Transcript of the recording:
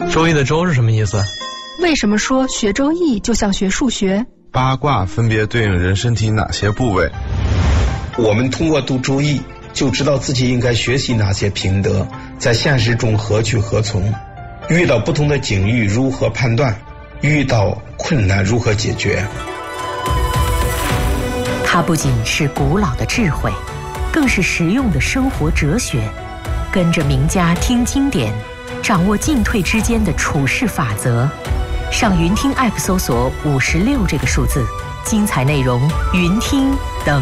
周易的周是什么意思？ 为什么说学周易就像学数学？ 八卦分别对应人身体哪些部位？ 我们通过读周易就知道自己应该学习哪些品德，在现实中何去何从，遇到不同的境遇如何判断，遇到困难如何解决。 它不仅是古老的智慧，更是实用的生活哲学。跟着名家听经典，掌握进退之间的处事法则。上云听 App 搜索56这个数字，精彩内容云听等